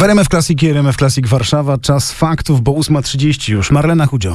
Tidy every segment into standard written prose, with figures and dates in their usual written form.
W RMF Classic i RMF Classic Warszawa czas faktów, bo 8:30 już. Marlena Chudzio.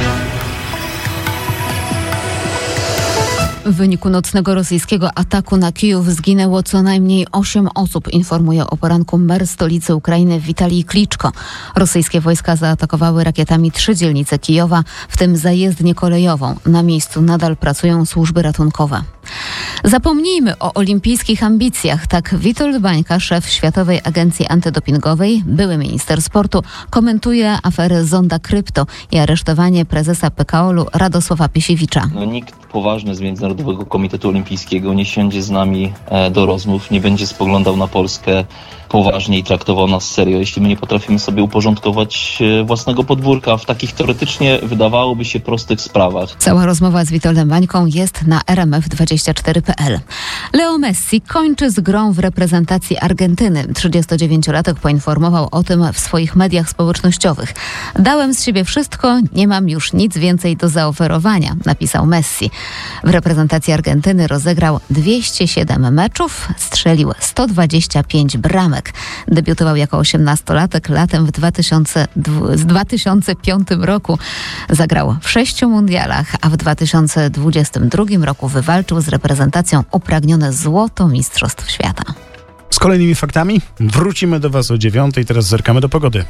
W wyniku nocnego rosyjskiego ataku na Kijów zginęło co najmniej 8 osób, informuje o poranku mer stolicy Ukrainy Witalij Kliczko. Rosyjskie wojska zaatakowały rakietami 3 dzielnice Kijowa, w tym zajezdnię kolejową. Na miejscu nadal pracują służby ratunkowe. Zapomnijmy o olimpijskich ambicjach. Tak Witold Bańka, szef Światowej Agencji Antydopingowej, były minister sportu, komentuje aferę Zonda Krypto i aresztowanie prezesa PKOL-u Radosława Piesiewicza. Nikt poważny z Międzynarodowego Komitetu Olimpijskiego nie siądzie z nami do rozmów, nie będzie spoglądał na Polskę poważnie i traktował nas serio, jeśli my nie potrafimy sobie uporządkować własnego podwórka w takich teoretycznie wydawałoby się prostych sprawach. Cała rozmowa z Witoldem Bańką jest na rmf24.pl. Leo Messi kończy z grą w reprezentacji Argentyny. 39-latek poinformował o tym w swoich mediach społecznościowych. Dałem z siebie wszystko, nie mam już nic więcej do zaoferowania, napisał Messi. W reprezentacji Argentyny rozegrał 207 meczów, strzelił 125 bramek. Debiutował jako 18-latek latem w 2005 roku. Zagrał w 6 mundialach, a w 2022 roku wywalczył z reprezentacją upragnione złoto Mistrzostw Świata. Z kolejnymi faktami wrócimy do Was o 9:00. Teraz zerkamy do pogody.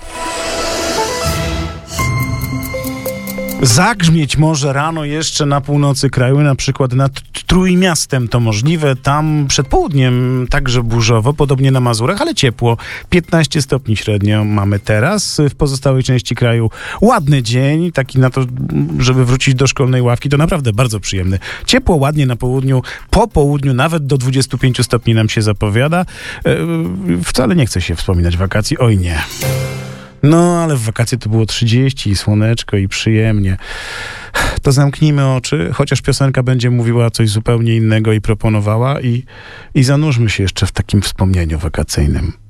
Zagrzmieć może rano jeszcze na północy kraju, na przykład nad Trójmiastem to możliwe. Tam przed południem także burzowo, podobnie na Mazurach, ale ciepło. 15 stopni średnio mamy teraz. W pozostałej części kraju ładny dzień, taki na to, żeby wrócić do szkolnej ławki. To naprawdę bardzo przyjemny. Ciepło, ładnie na południu, po południu nawet do 25 stopni nam się zapowiada. Wcale nie chce się wspominać wakacji, oj nie. No, ale w wakacje to było 30 i słoneczko i przyjemnie. To zamknijmy oczy, chociaż piosenka będzie mówiła coś zupełnie innego i proponowała i zanurzmy się jeszcze w takim wspomnieniu wakacyjnym.